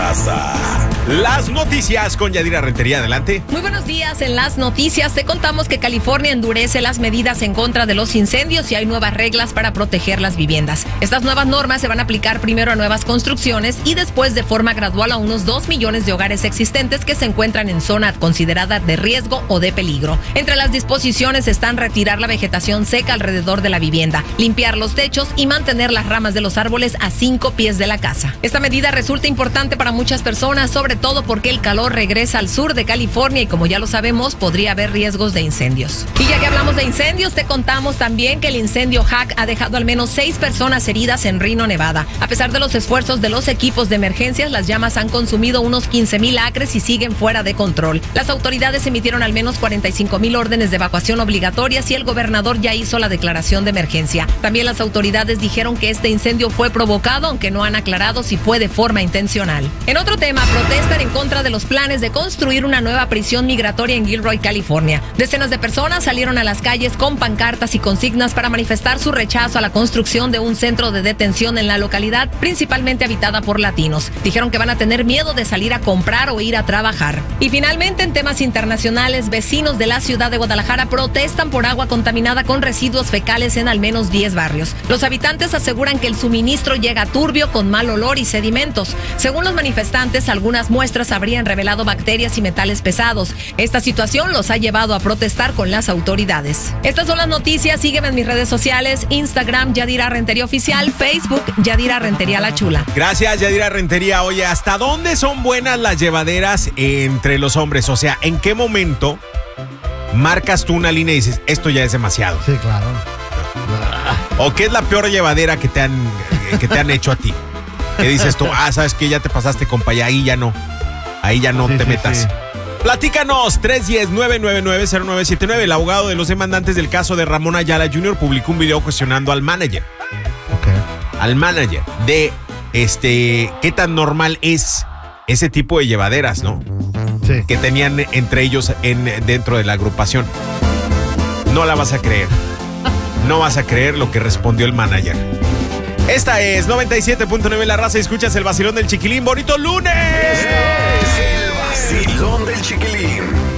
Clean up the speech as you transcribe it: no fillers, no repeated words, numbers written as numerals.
raza. Las noticias con Yadira Rentería, adelante. Muy buenos días. En las noticias te contamos que California endurece las medidas en contra de los incendios y hay nuevas reglas para proteger las viviendas. Estas nuevas normas se van a aplicar primero a nuevas construcciones y después de forma gradual a unos 2 millones de hogares existentes que se encuentran en zona considerada de riesgo o de peligro. Entre las disposiciones están retirar la vegetación seca alrededor de la vivienda, limpiar los techos y mantener las ramas de los árboles a 5 pies de la casa. Esta medida resulta importante para muchas personas, sobre todo porque el calor regresa al sur de California y como ya lo sabemos, podría haber riesgos de incendios. Y ya que hablamos de incendios, te contamos también que el incendio Hack ha dejado al menos 6 personas heridas en Reno, Nevada. A pesar de los esfuerzos de los equipos de emergencias, las llamas han consumido unos 15,000 acres y siguen fuera de control. Las autoridades emitieron al menos 45,000 órdenes de evacuación obligatorias y el gobernador ya hizo la declaración de emergencia. También las autoridades dijeron que este incendio fue provocado, aunque no han aclarado si fue de forma intencional. En otro tema, protestan en contra de los planes de construir una nueva prisión migratoria en Gilroy, California. Decenas de personas salieron a las calles con pancartas y consignas para manifestar su rechazo a la construcción de un centro de detención en la localidad, principalmente habitada por latinos. Dijeron que van a tener miedo de salir a comprar o ir a trabajar. Y finalmente, en temas internacionales, vecinos de la ciudad de Guadalajara protestan por agua contaminada con residuos fecales en al menos 10 barrios. Los habitantes aseguran que el suministro llega turbio con mal olor y sedimentos. Según los manifestantes, algunas muestras habrían revelado bacterias y metales pesados. Esta situación los ha llevado a protestar con las autoridades. Estas son las noticias. Sígueme en mis redes sociales: Instagram, Yadira Rentería Oficial; Facebook, Yadira Rentería La Chula. Gracias, Yadira Rentería. Oye, ¿hasta dónde son buenas las llevaderas entre los hombres? O sea, ¿en qué momento marcas tú una línea y dices, esto ya es demasiado? Sí, claro. ¿O qué es la peor llevadera que te han hecho a ti? Que dices tú, sabes que ya te pasaste, compa, y ahí ya no te metas. Sí. Platícanos, 310-999-0979. El abogado de los demandantes del caso de Ramón Ayala Jr. publicó un video cuestionando al manager. Al manager de qué tan normal es ese tipo de llevaderas, ¿no? Sí. Que tenían entre ellos dentro de la agrupación. No la vas a creer. No vas a creer lo que respondió el manager. Esta es 97.9 La Raza y escuchas el vacilón del Chiquilín. ¡Bonito lunes! El vacilón del Chiquilín.